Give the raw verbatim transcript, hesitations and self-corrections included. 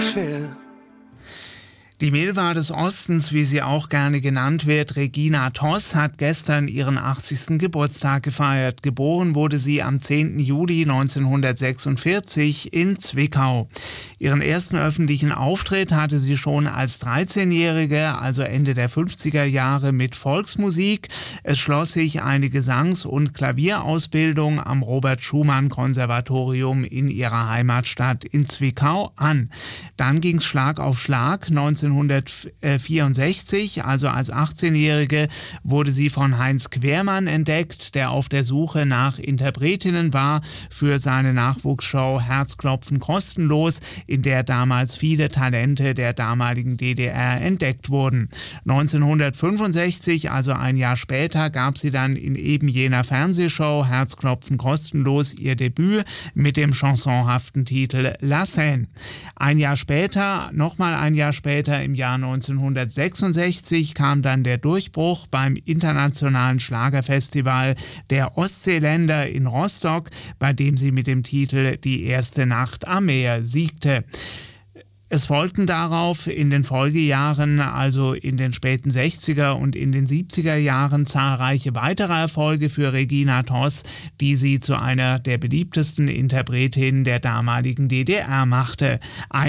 schwer. Die Milva des Ostens, wie sie auch gerne genannt wird, Regina Toss, hat gestern ihren achtzigsten Geburtstag gefeiert. Geboren wurde sie am zehnten Juli neunzehnhundertsechsundvierzig in Zwickau. Ihren ersten öffentlichen Auftritt hatte sie schon als dreizehnjährige, also Ende der fünfziger Jahre, mit Volksmusik. Es schloss sich eine Gesangs- und Klavierausbildung am Robert-Schumann-Konservatorium in ihrer Heimatstadt in Zwickau an. Dann ging's Schlag auf Schlag. neunzehnhundertvierundsechzig, also als achtzehnjährige, wurde sie von Heinz Quermann entdeckt, der auf der Suche nach Interpretinnen war für seine Nachwuchsshow Herzklopfen kostenlos, in der damals viele Talente der damaligen D D R entdeckt wurden. neunzehnhundertfünfundsechzig, also ein Jahr später, gab sie dann in eben jener Fernsehshow Herzklopfen kostenlos ihr Debüt mit dem chansonhaften Titel La Seine. Ein Jahr später, nochmal ein Jahr später, im Jahr neunzehnhundertsechsundsechzig, kam dann der Durchbruch beim internationalen Schlagerfestival der Ostseeländer in Rostock, bei dem sie mit dem Titel Die erste Nacht am Meer siegte. Es folgten darauf in den Folgejahren, also in den späten sechziger und in den siebziger Jahren, zahlreiche weitere Erfolge für Regina Toss, die sie zu einer der beliebtesten Interpretinnen der damaligen D D R machte.